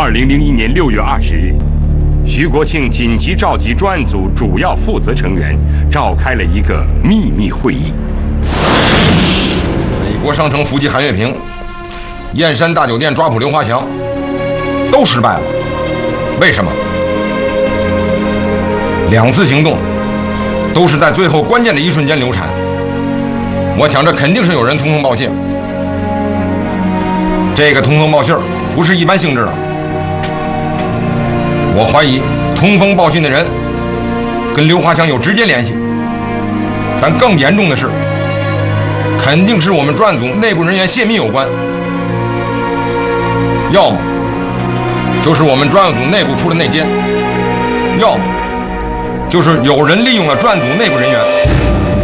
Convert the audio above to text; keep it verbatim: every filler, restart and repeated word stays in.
二零零一年六月二十日，徐国庆紧急召集专案组主要负责成员，召开了一个秘密会议。 美国商城伏击韩月平，燕山大酒店抓捕刘华强，都失败了。为什么？两次行动都是在最后关键的一瞬间流产。我想这肯定是有人通风报信。这个通风报信不是一般性质的，我怀疑通风报信的人跟刘华强有直接联系，但更严重的是，肯定是我们专案组内部人员泄密有关，要么就是我们专案组内部出了内奸，要么就是有人利用了专案组内部人员。